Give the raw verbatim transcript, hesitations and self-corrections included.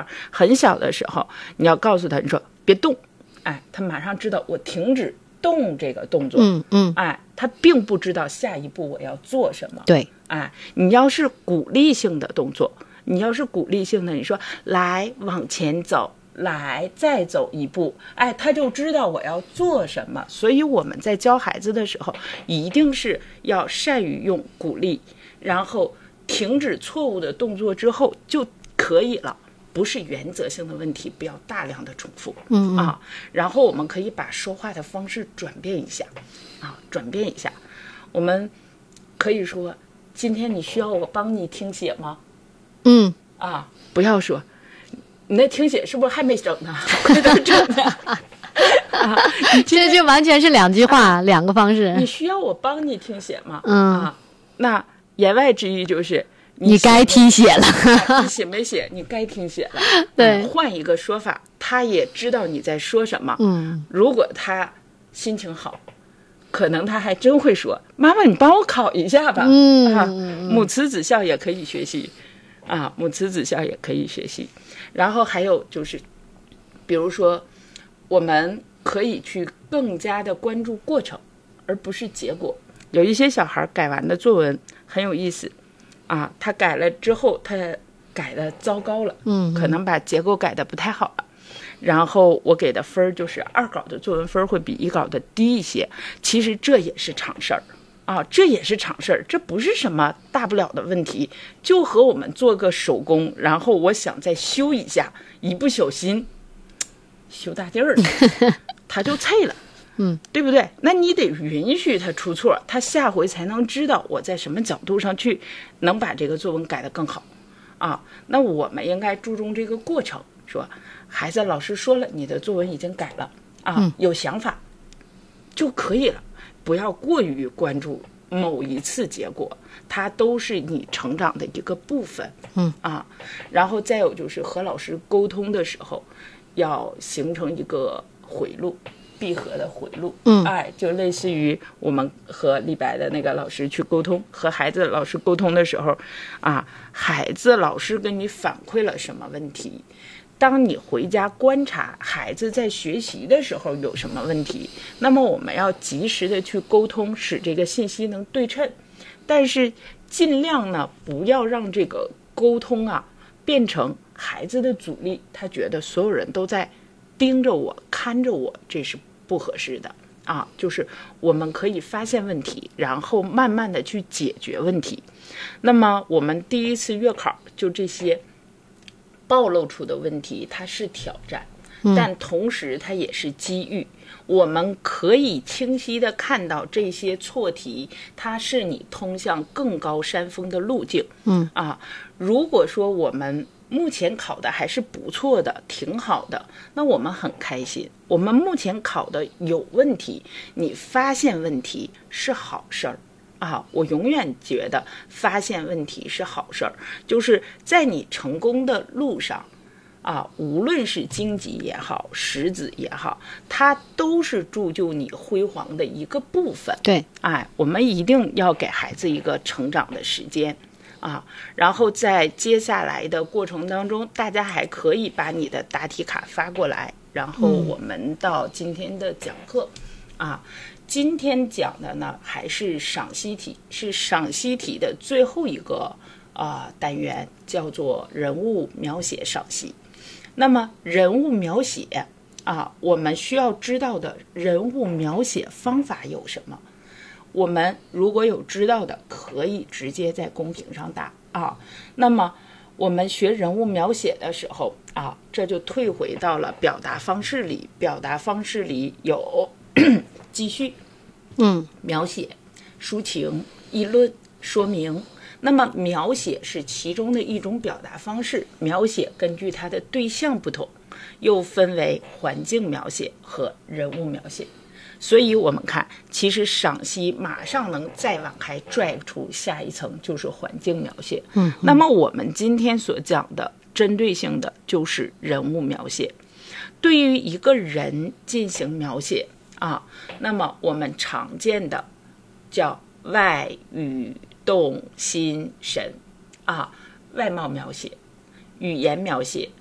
很小的时候，你要告诉他，你说别动，哎，他马上知道我停止动这个动作， 嗯嗯， 哎，他并不知道下一步我要做什么。 对， 哎，你要是鼓励性的动作，你要是鼓励性的，你说来往前走。来，再走一步，哎，他就知道我要做什么。所以我们在教孩子的时候，一定是要善于用鼓励，然后停止错误的动作之后就可以了，不是原则性的问题，不要大量的重复， 嗯嗯啊。然后我们可以把说话的方式转变一下，啊，转变一下。我们可以说，今天你需要我帮你听写吗？ 嗯啊，不要说。你那听写是不是还没整呢？快点整呢！啊， 这就完全是两句话， 啊、 两个方式。 你需要我帮你听写吗？ 嗯啊，那言外之意就是你, 你该听写了， 啊、你写没写？你该听写了。 对、 嗯，换一个说法，他也知道你在说什么。 嗯， 如果他心情好，可能他还真会说：“妈妈，你帮我考一下吧。” 嗯啊，母慈子孝也可以学习。啊，母慈子孝也可以学习。然后还有就是，比如说，我们可以去更加的关注过程，而不是结果。有一些小孩改完的作文很有意思，啊，他改了之后，他改的糟糕了， 嗯， 可能把结构改的不太好了。然后我给的分就是二稿的作文分会比一稿的低一些，其实这也是常事儿。啊，这也是常事儿，这不是什么大不了的问题，就和我们做个手工，然后我想再修一下，一不小心修大地儿了，他就脆了， 嗯， 对不对？那你得允许他出错，他下回才能知道我在什么角度上去能把这个作文改得更好啊。那我们应该注重这个过程，说孩子，老师说了，你的作文已经改了啊， 嗯、 有想法就可以了。不要过于关注某一次结果，它都是你成长的一个部分。 嗯啊，然后再有就是和老师沟通的时候，要形成一个回路，闭合的回路。 嗯， 哎，就类似于我们和李白的那个老师去沟通，和孩子老师沟通的时候，啊，孩子老师跟你反馈了什么问题？当你回家观察孩子在学习的时候有什么问题，那么我们要及时的去沟通，使这个信息能对称。但是尽量呢，不要让这个沟通啊变成孩子的阻力，他觉得所有人都在盯着我、看着我，这是不合适的啊。就是我们可以发现问题，然后慢慢的去解决问题。那么我们第一次月考就这些暴露出的问题，它是挑战，但同时它也是机遇。我们可以清晰地看到这些错题，它是你通向更高山峰的路径。 嗯啊，如果说我们目前考的还是不错的，挺好的，那我们很开心。我们目前考的有问题，你发现问题是好事儿。啊，我永远觉得发现问题是好事儿，就是在你成功的路上，啊，无论是荆棘也好，石子也好，它都是铸就你辉煌的一个部分。 对， 哎，我们一定要给孩子一个成长的时间。啊，然后在接下来的过程当中，大家还可以把你的答题卡发过来，然后我们到今天的讲课。嗯、啊。今天讲的呢还是赏析题，是赏析题的最后一个啊、呃、单元，叫做人物描写赏析。那么人物描写啊，我们需要知道的人物描写方法有什么？我们如果有知道的，可以直接在公屏上打啊。那么我们学人物描写的时候啊，这就退回到了表达方式里，表达方式里有记叙， 嗯， 描写、抒情、议论、说明。那么描写是其中的一种表达方式，描写根据它的对象不同，又分为环境描写和人物描写。所以我们看，其实赏析马上能再往开拽出下一层，就是环境描写。 嗯， 那么我们今天所讲的针对性的就是人物描写。对于一个人进行描写啊，那么我们常见的叫外语动心神啊，外貌描写、语言描写、